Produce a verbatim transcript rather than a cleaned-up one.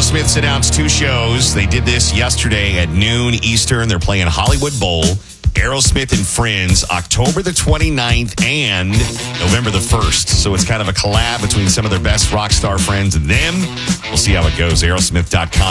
Aerosmith's announced two shows. They did this yesterday at noon Eastern. They're playing Hollywood Bowl. Aerosmith and Friends, October the twenty-ninth and November the first. So it's kind of a collab between some of their best rock star friends and them. We'll see how it goes. Aerosmith dot com.